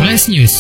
Flash News.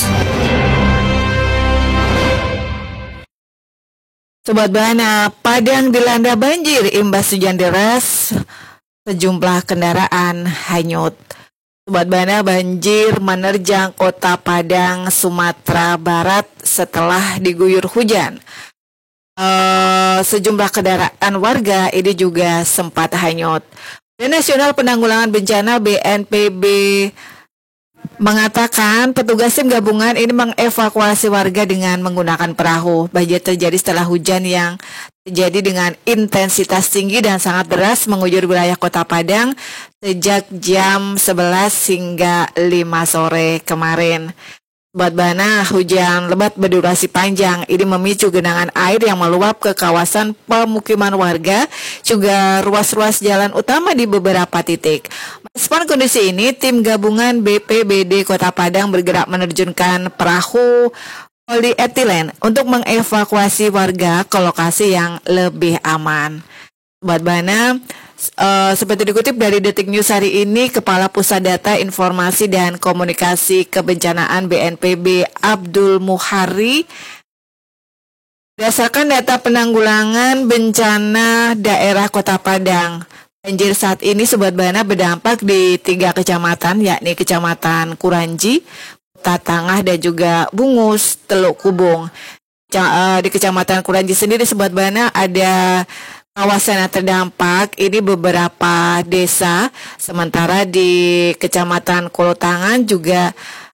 Sobat Bahana, Padang dilanda banjir imbas hujan deras, sejumlah kendaraan hanyut. Sobat Bahana, banjir menerjang kota Padang, Sumatera Barat setelah diguyur hujan. Sejumlah kendaraan warga ini juga sempat hanyut. Badan Nasional Penanggulangan Bencana BNPB mengatakan petugas tim gabungan ini mengevakuasi warga dengan menggunakan perahu. Banjir terjadi setelah hujan yang terjadi dengan intensitas tinggi dan sangat deras mengguyur wilayah Kota Padang sejak jam 11 hingga 5 sore kemarin. Sobat Bahana, hujan lebat berdurasi panjang ini memicu genangan air yang meluap ke kawasan pemukiman warga, juga ruas-ruas jalan utama di beberapa titik. Merespon kondisi ini, tim gabungan BPBD Kota Padang bergerak menerjunkan perahu polietilen untuk mengevakuasi warga ke lokasi yang lebih aman. Sobat Bahana, seperti dikutip dari Detik News hari ini, Kepala Pusat Data Informasi dan Komunikasi Kebencanaan BNPB Abdul Muhari, berdasarkan data penanggulangan bencana daerah Kota Padang, banjir saat ini Sobat Bahana berdampak di 3 kecamatan, yakni Kecamatan Kuranji, Kota Tangah, dan juga Bungus, Teluk Kubung. Di Kecamatan Kuranji sendiri Sobat Bahana ada kawasan yang terdampak ini beberapa desa, sementara di Kecamatan Kolotangan juga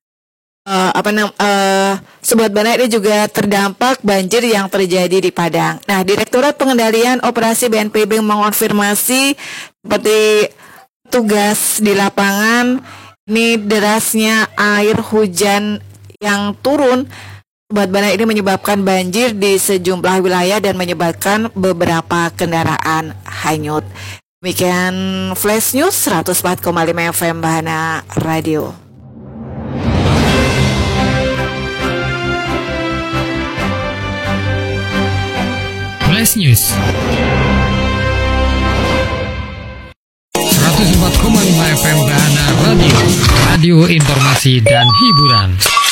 Sobat Bahana ini juga terdampak banjir yang terjadi di Padang. Nah, Direktorat Pengendalian Operasi BNPB mengonfirmasi seperti tugas di lapangan ini derasnya air hujan yang turun Sobat Bahana ini menyebabkan banjir di sejumlah wilayah dan menyebabkan beberapa kendaraan hanyut. Demikian Flash News 104,5 FM Bahana Radio. Flash News 104,5 FM Bahana Radio. Radio informasi dan hiburan.